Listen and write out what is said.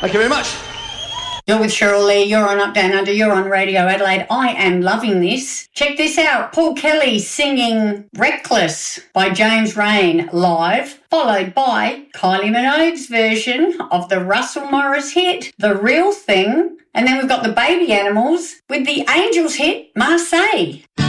Thank you very much. You're with Cheryl Lee, you're on Up Down Under, you're on Radio Adelaide. I am loving this. Check this out, Paul Kelly singing Reckless by James Rain live, followed by Kylie Minogue's version of the Russell Morris hit, The Real Thing, and then we've got the Baby Animals with the Angels hit, Marseille.